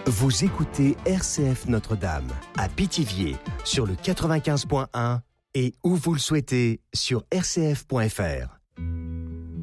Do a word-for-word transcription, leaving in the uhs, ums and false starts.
Vous écoutez R C F Notre-Dame à Pithiviers sur le quatre-vingt-quinze point un et où vous le souhaitez sur r c f point f r.